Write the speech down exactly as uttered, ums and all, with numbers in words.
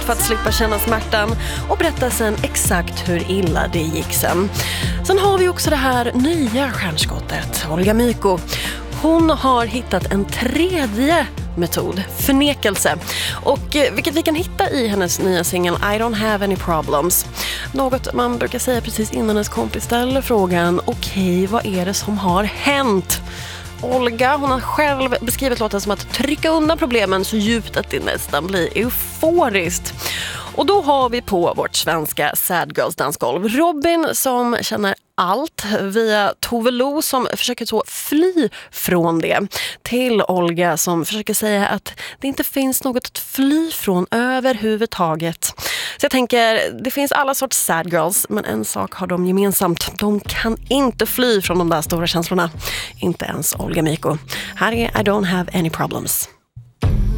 för att slippa känna smärtan och berätta sen exakt hur illa det gick sen. Sen har vi också det här nya stjärnskottet, Olga Myko. Hon har hittat en tredje metod, förnekelse. Och eh, vilket vi kan hitta i hennes nya singel I don't have any problems. Något man brukar säga precis innan hennes kompis ställer frågan: okej, vad är det som har hänt? Olga, hon har själv beskrivit låten som att trycka undan problemen så djupt att det nästan blir euforiskt. Och då har vi på vårt svenska Sad Girls dansgolv Robin som känner allt, via Tove Lo som försöker så fly från det, till Olga som försöker säga att det inte finns något att fly från överhuvudtaget. Så jag tänker, det finns alla sorts sad girls, men en sak har de gemensamt: de kan inte fly från de där stora känslorna. Inte ens Olga Myko. Här är I don't have any problems.